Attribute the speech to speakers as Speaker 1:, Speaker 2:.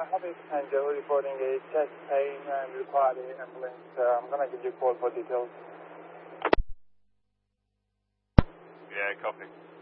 Speaker 1: Happy Angel reporting a chest pain and require the ambulance. I'm going to give you a call for details.
Speaker 2: Yeah, copy.